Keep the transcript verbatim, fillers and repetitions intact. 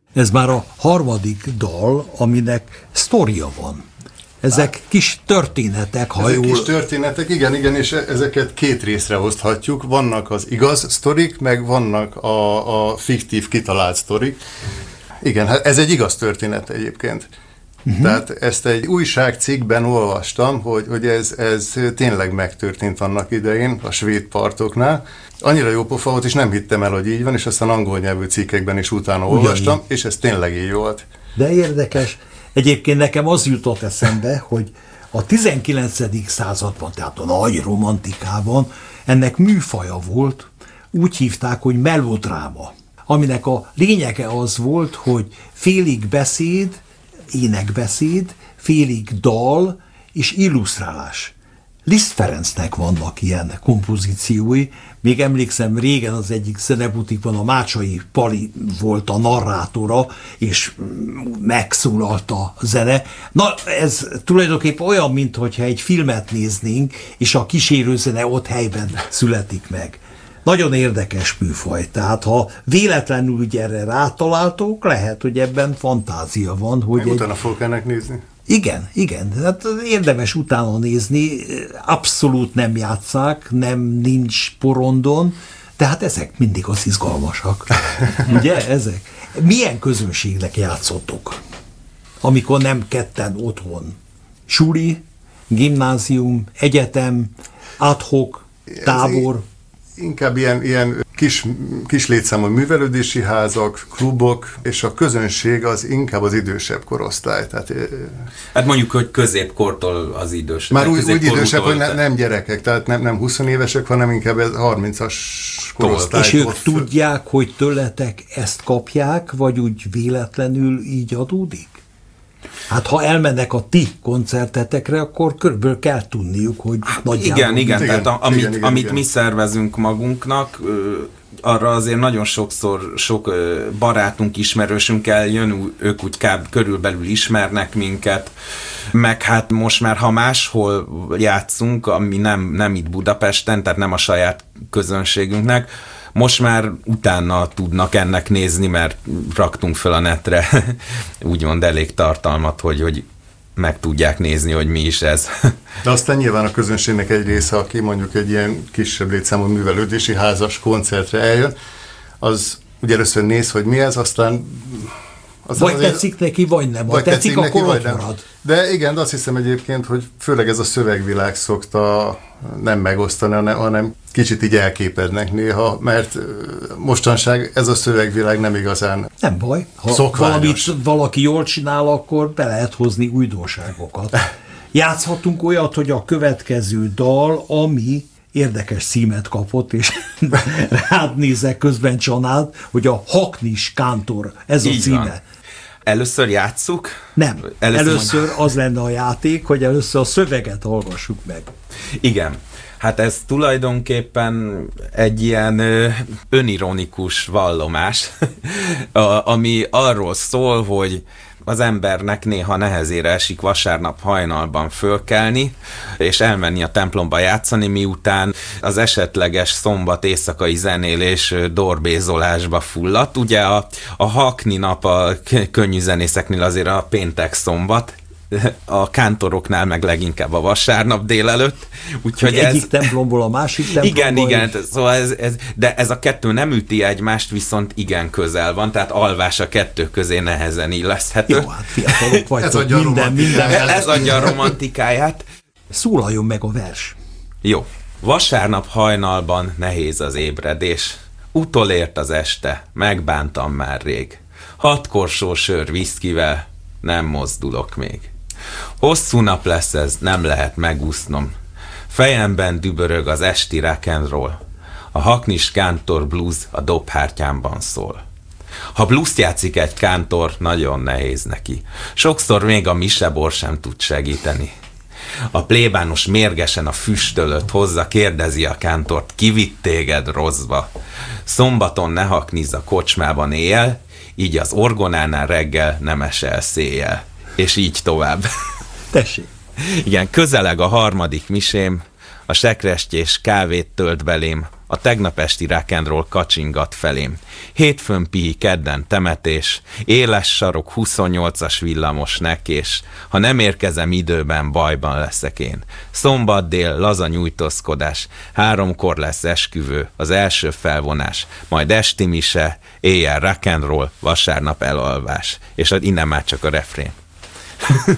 Ez már a harmadik dal, aminek sztoria van. Ezek kis történetek, ha Ezek jól... kis történetek, igen, igen, és ezeket két részre oszthatjuk. Vannak az igaz sztorik, meg vannak a, a fiktív, kitalált sztorik. Igen, hát ez egy igaz történet egyébként. Uh-huh. Tehát ezt egy újságcikkben olvastam, hogy, hogy ez, ez tényleg megtörtént annak idején a svéd partoknál. Annyira jó pofa volt, és nem hittem el, hogy így van, és aztán angol nyelvű cikkekben is utána Ugyan olvastam, így. És ez tényleg így volt. De érdekes. Egyébként nekem az jutott eszembe, hogy a tizenkilencedik században, tehát a nagy romantikában ennek műfaja volt, úgy hívták, hogy melodráma, aminek a lényege az volt, hogy félig beszéd, énekbeszéd, félig dal és illusztrálás. Liszt Ferencnek vannak ilyen kompozíciói. Még emlékszem, régen az egyik zenebutikban a Mácsai Pali volt a narrátora, és megszólalt a zene. Na, ez tulajdonképpen olyan, mintha egy filmet néznénk, és a kísérőzene ott helyben születik meg. Nagyon érdekes műfaj, tehát ha véletlenül ugye erre rátaláltok, lehet, hogy ebben fantázia van. Hogy egy... Utána fogok ennek nézni. Igen, igen, hát érdemes utána nézni, abszolút nem játsszák, nem nincs porondon, de hát ezek mindig az izgalmasak. Ugye, ezek? Milyen közönségnek játszottok, amikor nem ketten otthon? Suli, gimnázium, egyetem, ad-hoc, tábor? Inkább ilyen, ilyen kis, kis létszámú művelődési házak, klubok, és a közönség az inkább az idősebb korosztály. Tehát, hát mondjuk, hogy középkortól az idősebb. Már úgy, úgy idősebb, hogy ne, nem gyerekek, tehát nem, nem húsz évesek, hanem inkább ez harmincas korosztály. És ők tudják, hogy tőletek ezt kapják, vagy úgy véletlenül így adódik? Hát ha elmennek a ti koncertetekre, akkor körülbelül kell tudniuk, hogy hát nagyjából... Igen, igen, igen, tehát a, amit, igen, igen, amit igen. mi szervezünk magunknak, arra azért nagyon sokszor sok barátunk, ismerősünkkel jön, ők úgy kb. Körülbelül ismernek minket, meg hát most már, ha máshol játszunk, ami nem, nem itt Budapesten, tehát nem a saját közönségünknek, most már utána tudnak ennek nézni, mert raktunk fel a netre úgymond elég tartalmat, hogy, hogy meg tudják nézni, hogy mi is ez. De aztán nyilván a közönségnek egy része, aki mondjuk egy ilyen kisebb létszámú művelődési házas koncertre eljön, az ugye először néz, hogy mi ez, aztán... aztán vagy azért, tetszik neki, vagy nem. Vagy tetszik, tetszik neki, vagy nem. Marad. De igen, de azt hiszem egyébként, hogy főleg ez a szövegvilág szokta nem megosztani, hanem kicsit így elképednek néha, mert mostanság ez a szövegvilág nem igazán nem baj. Ha valamit valaki jól csinál, akkor be lehet hozni újdonságokat. Játszhatunk olyat, hogy a következő dal, ami érdekes címet kapott, és rád nézek közben Csanád, hogy a Haknis Kántor, ez a így címe. Van. Először játsszuk? Nem. Először, először mondja... az lenne a játék, hogy először a szöveget hallgassuk meg. Igen. Hát ez tulajdonképpen egy ilyen ö, önironikus vallomás, ami arról szól, hogy az embernek néha nehezére esik vasárnap hajnalban fölkelni, és elmenni a templomba játszani, miután az esetleges szombat éjszakai zenélés dorbézolásba fulladt. Ugye a, a Hakni nap a könnyű zenészeknél azért a péntek szombat, a kántoroknál meg leginkább a vasárnap délelőtt. Úgyhogy ez... Egyik templomból a másik templomba. Igen, igen, szóval ez, ez, de ez a kettő nem üti egymást, viszont igen közel van, tehát alvás a kettő közé nehezen illeszthető. Jó, hát fiatalok vagytok, ez adja minden, minden. Ez adja a romantikáját. Szólaljon meg a vers. Jó. Vasárnap hajnalban nehéz az ébredés. Utolért az este, megbántam már rég. Hat korsó sör viszkivel, nem mozdulok még. Hosszú nap lesz ez, nem lehet megúsznom. Fejemben dübörög az esti rock and roll. A Haknis Kántor blues a dobhártyámban szól. Ha blues játszik egy kántor, nagyon nehéz neki. Sokszor még a misebor sem tud segíteni. A plébános mérgesen a füstölöt hozza, kérdezi a kántort, ki vitt téged rosszba. Szombaton ne haknizz a kocsmában éjjel, így az orgonánál reggel nem esel széjjel. És így tovább. Tessék. Igen, közeleg a harmadik misém, a sekrestyés kávét tölt belém, a tegnap esti rock and roll kacsingat felém. Hétfőn pihi, kedden temetés, éles sarok, huszonnyolcas villamos nekés, ha nem érkezem időben, bajban leszek én. Szombat dél, laza nyújtózkodás, háromkor lesz esküvő, az első felvonás, majd esti mise, éjjel rock and roll, vasárnap elalvás, és innen már csak a refrén.